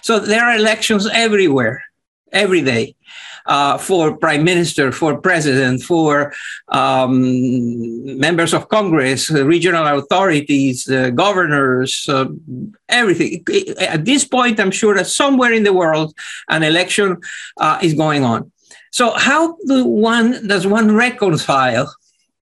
So there are elections everywhere, every day, for prime minister, for president, for members of Congress, regional authorities, governors, everything. At this point, I'm sure that somewhere in the world, an election is going on. So how does one reconcile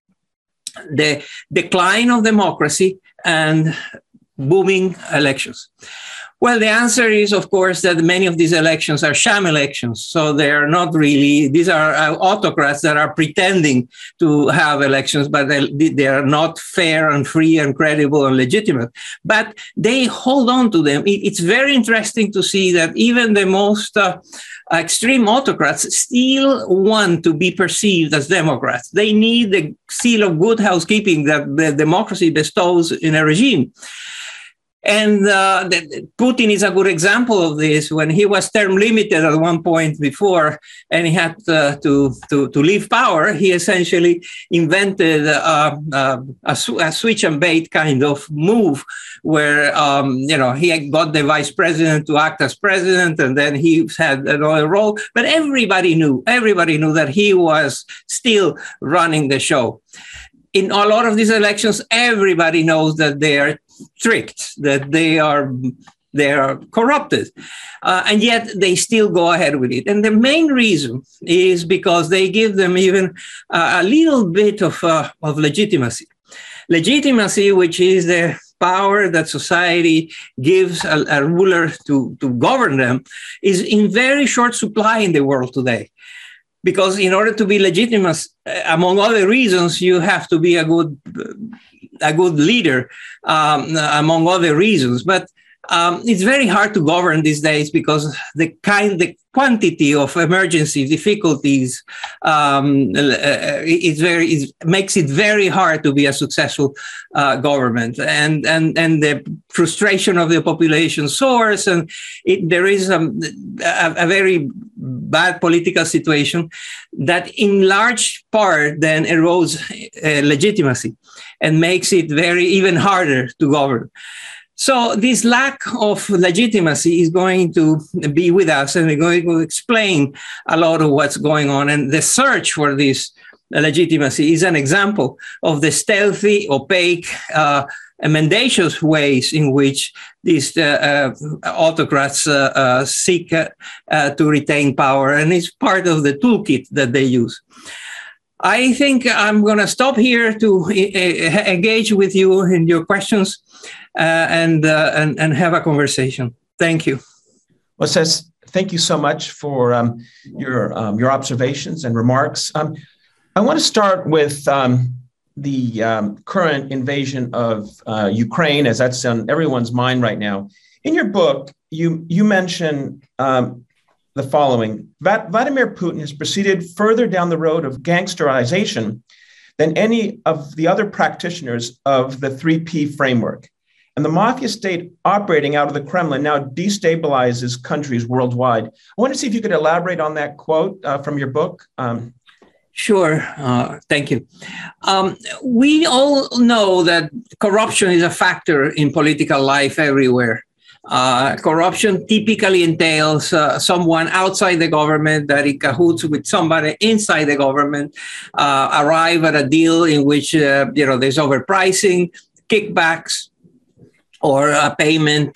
the decline of democracy and booming elections? Well, the answer is, of course, that many of these elections are sham elections. So they are not really, these are autocrats that are pretending to have elections, but they are not fair and free and credible and legitimate. But they hold on to them. It's very interesting to see that even the most extreme autocrats still want to be perceived as democrats. They need the seal of good housekeeping that the democracy bestows in a regime. And Putin is a good example of this. When he was term limited at one point before, and he had to leave power, he essentially invented a switch and bait kind of move, where he had got the vice president to act as president, and then he had another role. But everybody knew that he was still running the show. In a lot of these elections, everybody knows that they are tricked, that they are corrupted, and yet they still go ahead with it. And the main reason is because they give them even a little bit of legitimacy, which is the power that society gives a ruler to govern them, is in very short supply in the world today. Because in order to be legitimate, among other reasons, you have to be a good leader, among other reasons. But it's very hard to govern these days because the quantity of emergency difficulties makes it very hard to be a successful government, and the frustration of the population soars, and there is a very bad political situation that in large part then erodes legitimacy and makes it even harder to govern. So this lack of legitimacy is going to be with us, and we're going to explain a lot of what's going on. And the search for this legitimacy is an example of the stealthy, opaque, and mendacious ways in which these autocrats seek to retain power. And it's part of the toolkit that they use. I think I'm going to stop here to engage with you in your questions and have a conversation. Thank you. Well, Cés, thank you so much for your observations and remarks. I want to start with the current invasion of Ukraine, as that's on everyone's mind right now. In your book, you mention the following: Vladimir Putin has proceeded further down the road of gangsterization than any of the other practitioners of the 3P framework. And the mafia state operating out of the Kremlin now destabilizes countries worldwide. I want to see if you could elaborate on that quote from your book. Sure. Thank you. We all know that corruption is a factor in political life everywhere. Corruption typically entails someone outside the government that in cahoots with somebody inside the government arrive at a deal in which there's overpricing, kickbacks, or a payment,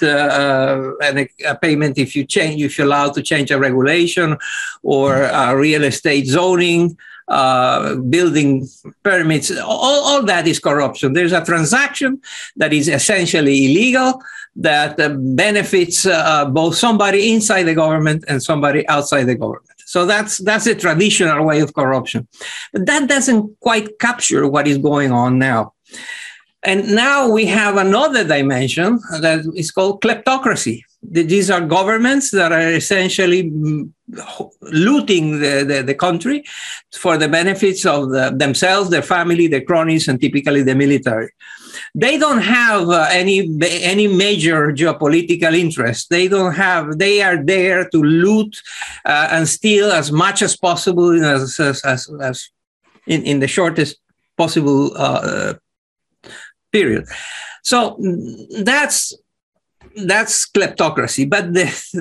a payment if you're allowed to change a regulation, or real estate zoning, building permits. All that is corruption. There's a transaction that is essentially illegal that benefits both somebody inside the government and somebody outside the government. So that's a traditional way of corruption. But that doesn't quite capture what is going on now. And now we have another dimension that is called kleptocracy. These are governments that are essentially looting the country for the benefits of themselves, their family, their cronies, and typically the military. They don't have any major geopolitical interest. They are there to loot and steal as much as possible as in the shortest possible period. So that's kleptocracy. But